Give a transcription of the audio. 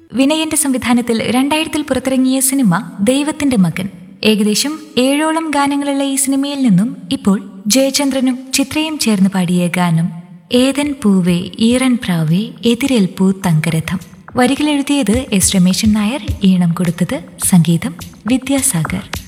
വിനയന്റെ സംവിധാനത്തിൽ 2000 പുറത്തിറങ്ങിയ സിനിമ ദൈവത്തിന്റെ മകൻ. ഏകദേശം 7ഓളം ഗാനങ്ങളുള്ള ഈ സിനിമയിൽ നിന്നും ഇപ്പോൾ ജയചന്ദ്രനും ചിത്രയും ചേർന്ന് പാടിയ ഗാനം ഏതൻ പൂവേ ഈറൻ പ്രാവേ എതിരേൽപ്പൂ തങ്കരഥം. വരികൾ എഴുതിയത് എസ് രമേശൻ നായർ, ഈണം കൊടുത്തത് സംഗീതം വിദ്യാസാഗർ.